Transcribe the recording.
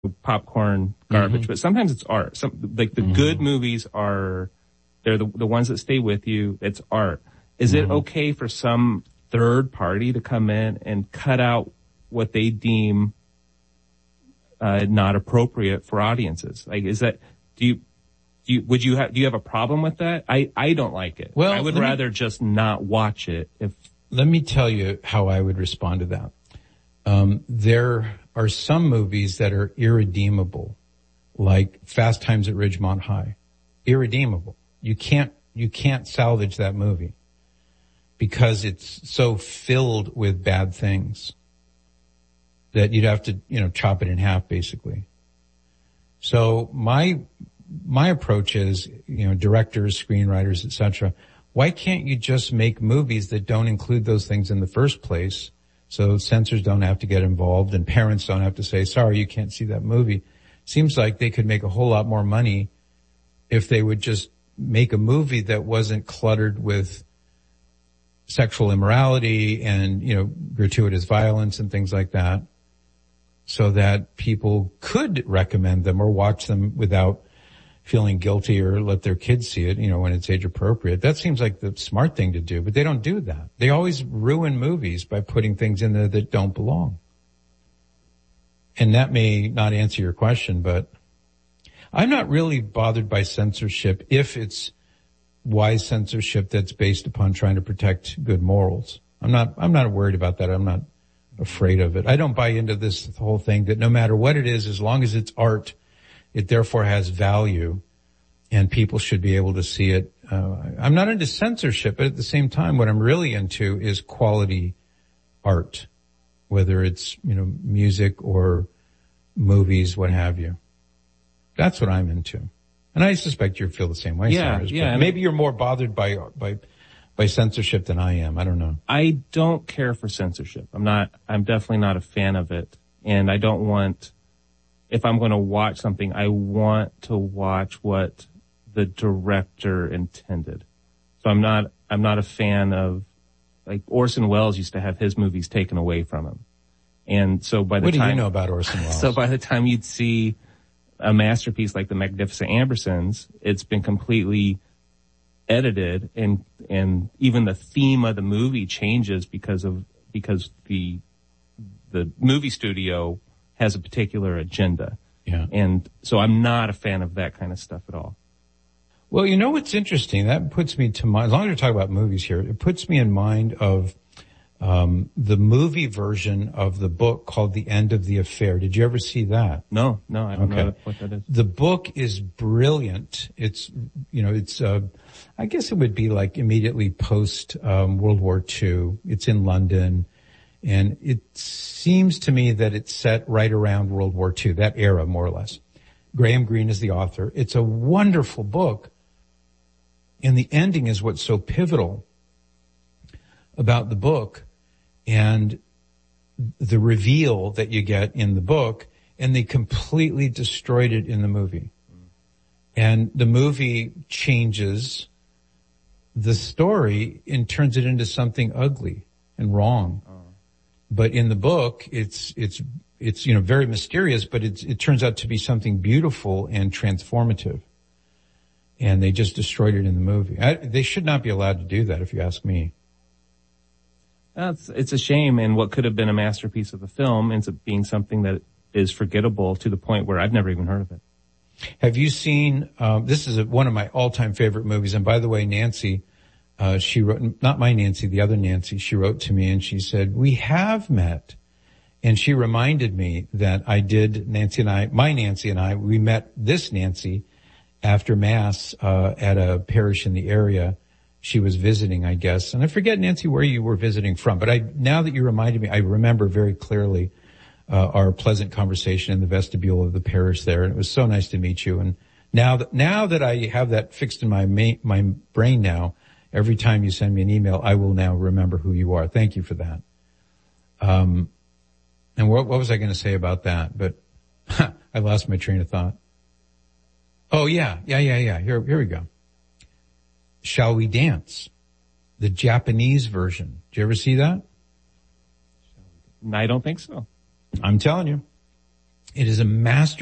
popcorn garbage, but sometimes it's art. The good movies they're the ones that stay with you. It's art. Is it okay for some third party to come in and cut out what they deem not appropriate for audiences? Like, is that, do you have a problem with that? I don't like it. Well, I would rather just not watch it. Let me tell you how I would respond to that. There are some movies that are irredeemable, like Fast Times at Ridgemont High. Irredeemable. You can't salvage that movie because it's so filled with bad things that you'd have to, chop it in half basically. So my approach is, directors, screenwriters, etc. Why can't you just make movies that don't include those things in the first place? So censors don't have to get involved and parents don't have to say, sorry, you can't see that movie. Seems like they could make a whole lot more money if they would just make a movie that wasn't cluttered with sexual immorality and, gratuitous violence and things like that, so that people could recommend them or watch them without feeling guilty or let their kids see it, when it's age appropriate. That seems like the smart thing to do, but they don't do that. They always ruin movies by putting things in there that don't belong. And that may not answer your question, but I'm not really bothered by censorship if it's wise censorship that's based upon trying to protect good morals. I'm not worried about that. I'm not afraid of it. I don't buy into this whole thing that no matter what it is, as long as it's art, it therefore has value and people should be able to see it. I'm not into censorship, but at the same time, what I'm really into is quality art, whether it's, music or movies, what have you. That's what I'm into. And I suspect you feel the same way. Cyrus, yeah. Maybe you're more bothered by censorship than I am. I don't know. I don't care for censorship. I'm definitely not a fan of it. And I don't want, if I'm going to watch something, I want to watch what the director intended. So I'm not a fan of, like, Orson Welles used to have his movies taken away from him. And so by the time. What do you know about Orson Welles? So by the time you'd see a masterpiece like The Magnificent Ambersons, it's been completely edited and even the theme of the movie changes because the movie studio has a particular agenda. Yeah. And so I'm not a fan of that kind of stuff at all. Well, what's interesting? That puts me to mind, as long as we're talking about movies here, it puts me in mind of the movie version of the book called The End of the Affair. Did you ever see that? No, I don't know what that is. The book is brilliant. It's, I guess it would be like immediately post World War II. It's in London. And it seems to me that it's set right around World War II, that era, more or less. Graham Greene is the author. It's a wonderful book. And the ending is what's so pivotal about the book and the reveal that you get in the book. And they completely destroyed it in the movie. And the movie changes the story and turns it into something ugly and wrong. But in the book, it's very mysterious, but it turns out to be something beautiful and transformative. And they just destroyed it in the movie. They should not be allowed to do that, if you ask me. It's a shame, and what could have been a masterpiece of a film ends up being something that is forgettable to the point where I've never even heard of it. Have you seen, this is one of my all-time favorite movies, and by the way, Nancy, she wrote, not my Nancy, the other Nancy, she wrote to me and she said, we have met. And she reminded me that my Nancy and I, we met this Nancy after Mass, at a parish in the area. She was visiting, I guess. And I forget, Nancy, where you were visiting from, but now that you reminded me, I remember very clearly, our pleasant conversation in the vestibule of the parish there. And it was so nice to meet you. And now that I have that fixed in my brain now, every time you send me an email, I will now remember who you are. Thank you for that. And what was I going to say about that? But I lost my train of thought. Oh, yeah. Here we go. Shall We Dance? The Japanese version. Did you ever see that? I don't think so. I'm telling you. It is a masterpiece.